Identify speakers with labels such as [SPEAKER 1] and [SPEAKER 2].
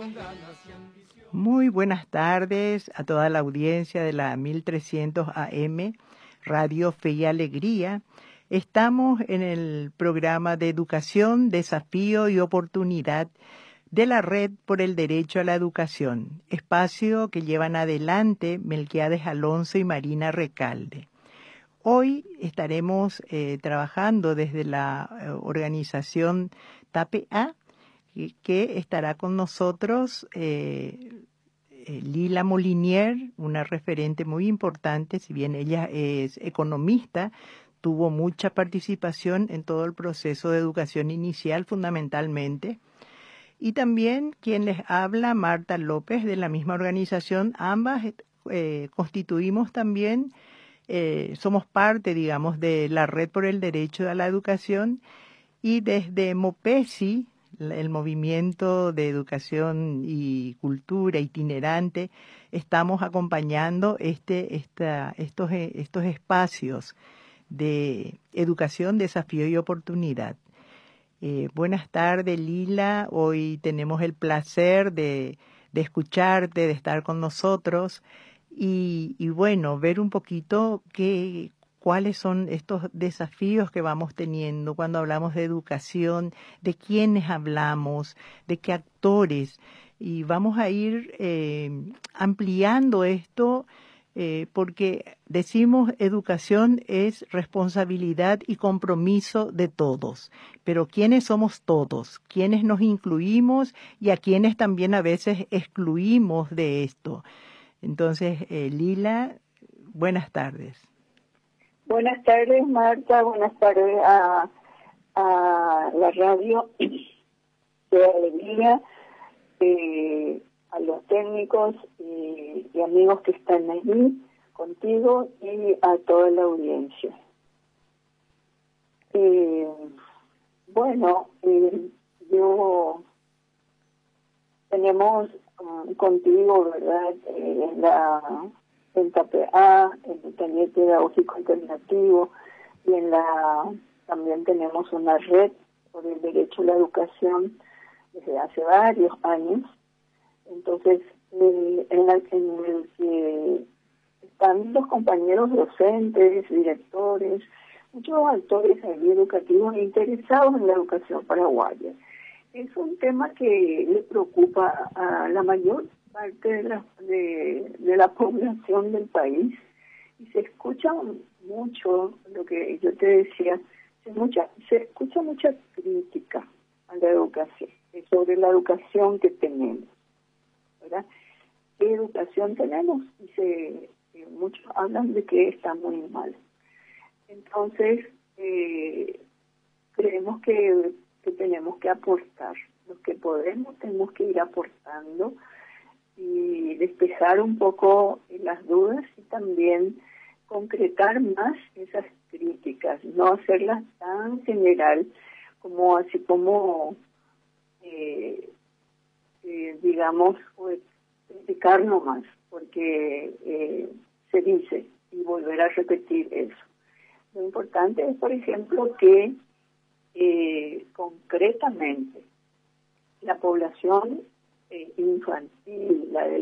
[SPEAKER 1] Muy buenas tardes a toda la audiencia de la 1300 AM, Radio Fe y Alegría. Estamos en el programa de Educación, Desafío y Oportunidad de la Red por el Derecho a la Educación, espacio que llevan adelante Melquiades Alonso y Marina Recalde. Hoy estaremos trabajando desde la organización TAPEA, que estará con nosotros Lila Molinier, una referente muy importante, si bien ella es economista, tuvo mucha participación en todo el proceso de educación inicial fundamentalmente. Y también quien les habla, Marta López, de la misma organización. Ambas constituimos también, somos parte, digamos, de la Red por el Derecho a la Educación, y desde MOPESI, el Movimiento de Educación y Cultura Itinerante, estamos acompañando estos espacios de educación, desafío y oportunidad. Buenas tardes, Lila. Hoy tenemos el placer de escucharte, de estar con nosotros y bueno, ver un poquito cuáles son estos desafíos que vamos teniendo cuando hablamos de educación, de quiénes hablamos, de qué actores. Y vamos a ir ampliando esto porque decimos educación es responsabilidad y compromiso de todos. Pero ¿quiénes somos todos? ¿Quiénes nos incluimos y a quiénes también a veces excluimos de esto? Entonces, Lila, buenas tardes.
[SPEAKER 2] Buenas tardes, Marta. Buenas tardes a la radio de Alegría, a los técnicos y amigos que están allí contigo y a toda la audiencia. Yo tenemos contigo, ¿verdad? En TAPEA, en el Taller Pedagógico Alternativo, y también tenemos una red por el derecho a la educación desde hace varios años. Entonces, en el que están los compañeros docentes, directores, muchos actores allí educativos interesados en la educación paraguaya. Es un tema que le preocupa a la mayor parte de la población del país, y se escucha mucho lo que yo te decía, se escucha mucha crítica a la educación, sobre la educación que tenemos, ¿verdad? ¿Qué educación tenemos? Muchos hablan de que está muy mal. Entonces, creemos que tenemos que aportar. Los que podemos, tenemos que ir aportando y despejar un poco las dudas, y también concretar más esas críticas, no hacerlas tan general como digamos, pues, criticar nomás, porque se dice, y volver a repetir eso. Lo importante es, por ejemplo, que concretamente la población infantil, la de